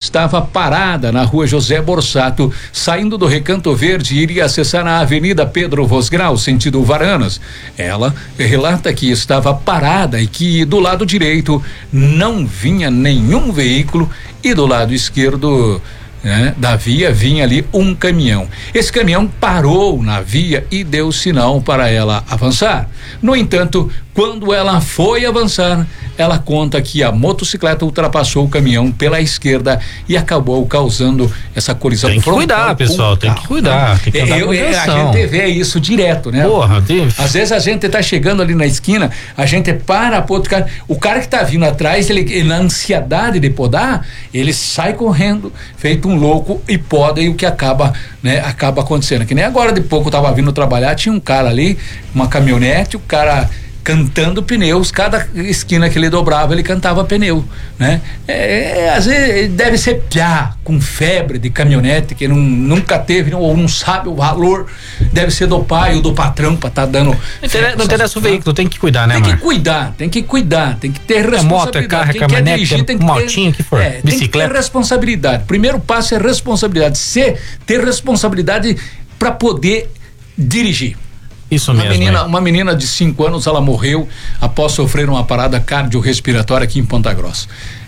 estava parada na rua José Borsato, saindo do Recanto Verde e iria acessar a Avenida Pedro Vosgrau, sentido Varanas. Ela relata que estava parada e que do lado direito não vinha nenhum veículo e do lado esquerdo, né, da via vinha ali um caminhão. Esse caminhão parou na via e deu sinal para ela avançar. No entanto, quando ela foi avançar, ela conta que a motocicleta ultrapassou o caminhão pela esquerda e acabou causando essa colisão. Tem que cuidar, pessoal, tem que cuidar. Tem que andar com atenção. A gente vê isso direto, né? Porra, às vezes a gente tá chegando ali na esquina, a gente para, o cara que tá vindo atrás, ele na ansiedade de podar, ele sai correndo, feito um louco e poda, e o que acaba acontecendo. Que nem agora de pouco eu tava vindo trabalhar, tinha um cara ali, uma caminhonete, o cara cantando pneus, cada esquina que ele dobrava ele cantava pneu, né? Às vezes deve ser piá com febre de caminhonete que nunca teve ou não sabe o valor, deve ser do pai ou do patrão para tá dando. Não interessa o veículo, tem que cuidar, né? Tem que cuidar, tem que ter responsabilidade. Moto, carro, caminhonete, motinho, que for, bicicleta. Tem que ter responsabilidade. Primeiro passo é responsabilidade, ter responsabilidade para poder dirigir. Isso mesmo. Uma menina de 5 anos, ela morreu após sofrer uma parada cardiorrespiratória aqui em Ponta Grossa.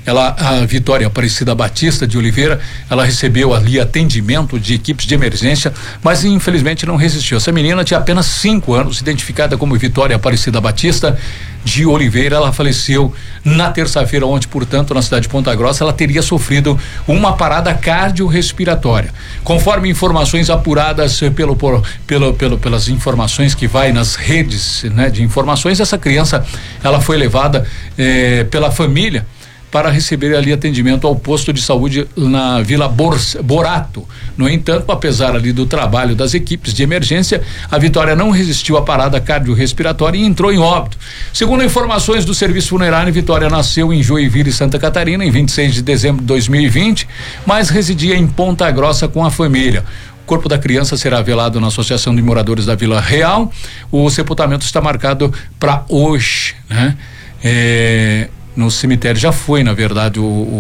A Vitória Aparecida Batista de Oliveira, ela recebeu ali atendimento de equipes de emergência, mas infelizmente não resistiu. Essa menina tinha apenas 5 anos, identificada como Vitória Aparecida Batista de Oliveira. Ela faleceu na terça-feira ontem, portanto, na cidade de Ponta Grossa. Ela teria sofrido uma parada cardiorrespiratória. Conforme informações apuradas pelas informações que vai nas redes, né, de informações, essa criança, ela foi levada pela família para receber ali atendimento ao posto de saúde na Vila Borato. No entanto, apesar ali do trabalho das equipes de emergência, a Vitória não resistiu à parada cardiorrespiratória e entrou em óbito. Segundo informações do serviço funerário, Vitória nasceu em Joinville, Santa Catarina, em 26 de dezembro de 2020, mas residia em Ponta Grossa com a família. O corpo da criança será velado na Associação de Moradores da Vila Real. O sepultamento está marcado para hoje, né? No cemitério já foi, na verdade,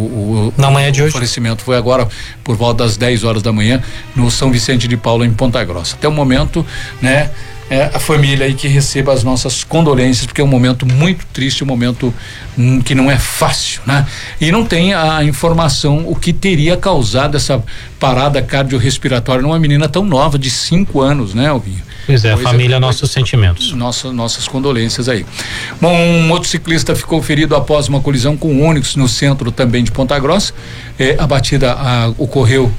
na manhã de hoje. O falecimento foi agora por volta das 10 horas da manhã no São Vicente de Paulo, em Ponta Grossa. Até o momento, né, a família aí que receba as nossas condolências, porque é um momento muito triste, um momento que não é fácil, né? E não tem a informação o que teria causado essa parada cardiorrespiratória numa menina tão nova, de 5 anos, né, Alvinho? Pois é, família, nossos sentimentos. Nossas condolências aí. Bom, um motociclista ficou ferido após uma colisão com um Onix no centro também de Ponta Grossa. A batida ocorreu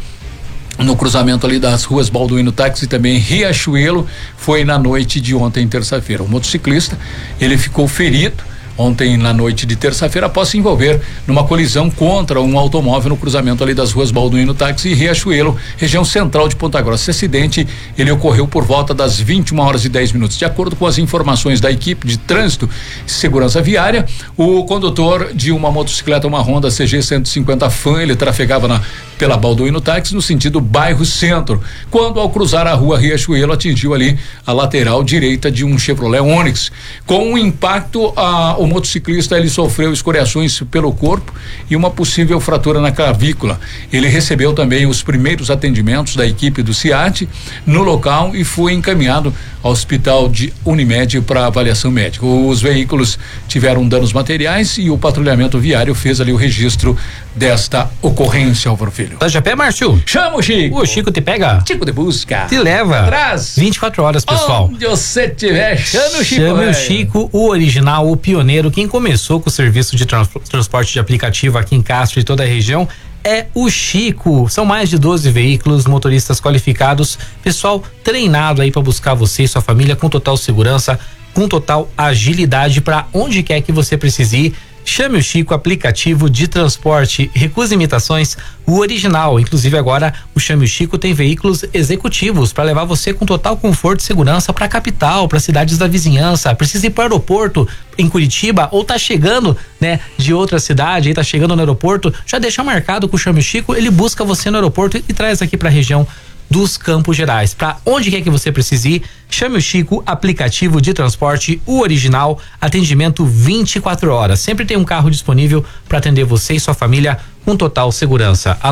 no cruzamento ali das ruas Balduino Táxi e também Riachuelo, foi na noite de ontem, terça-feira. O motociclista, ele ficou ferido ontem na noite de terça-feira após se envolver numa colisão contra um automóvel no cruzamento ali das ruas Balduino Táxi e Riachuelo, região central de Ponta Grossa. Esse acidente, ele ocorreu por volta das 21h10. De acordo com as informações da equipe de trânsito e segurança viária, o condutor de uma motocicleta, uma Honda CG 150 Fan, ele trafegava pela Balduino Táxi no sentido bairro Centro, quando ao cruzar a rua Riachuelo atingiu ali a lateral direita de um Chevrolet Onix. Com o impacto, o motociclista, ele sofreu escoriações pelo corpo e uma possível fratura na clavícula. Ele recebeu também os primeiros atendimentos da equipe do SIAT no local e foi encaminhado ao hospital de Unimed para avaliação médica. Os veículos tiveram danos materiais e o patrulhamento viário fez ali o registro desta ocorrência, Álvaro Filho. Tá de pé, Márcio? Chama o Chico. O Chico te pega. Chico de busca. Te leva. Traz. 24 horas, pessoal. Onde você tiver, chama o Chico. Chama o Chico, o original, o pioneiro, quem começou com o serviço de transporte de aplicativo aqui em Castro e toda a região é o Chico. São mais de 12 veículos, motoristas qualificados, pessoal treinado aí para buscar você e sua família com total segurança, com total agilidade para onde quer que você precise ir. Chame o Chico, aplicativo de transporte, recusa imitações, o original. Inclusive agora o Chame o Chico tem veículos executivos para levar você com total conforto e segurança para a capital, para cidades da vizinhança. Precisa ir para o aeroporto em Curitiba ou tá chegando, né, de outra cidade, aí tá chegando no aeroporto, já deixa marcado com o Chame o Chico, ele busca você no aeroporto e traz aqui para a região dos Campos Gerais. Para onde quer que você precise ir, chame o Chico, aplicativo de transporte, o original, atendimento 24 horas. Sempre tem um carro disponível para atender você e sua família com total segurança.